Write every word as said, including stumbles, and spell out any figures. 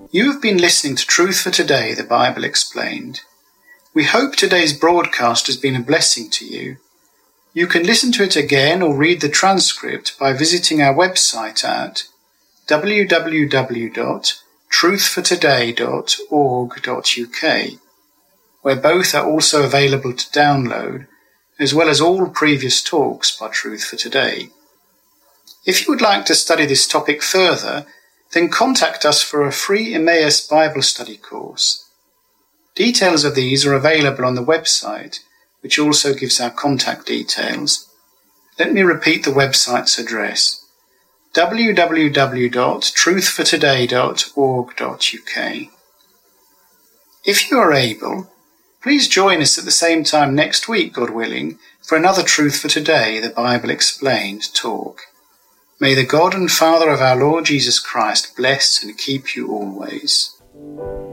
You have been listening to Truth for Today, the Bible Explained. We hope today's broadcast has been a blessing to you. You can listen to it again or read the transcript by visiting our website at w w w dot truth for today dot org dot u k, where both are also available to download, as well as all previous talks by Truth for Today. If you would like to study this topic further, then contact us for a free Emmaus Bible study course. Details of these are available on the website, which also gives our contact details. Let me repeat the website's address: w w w dot truth for today dot org dot u k. If you are able, please join us at the same time next week, God willing, for another Truth for Today, the Bible Explained talk. May the God and Father of our Lord Jesus Christ bless and keep you always.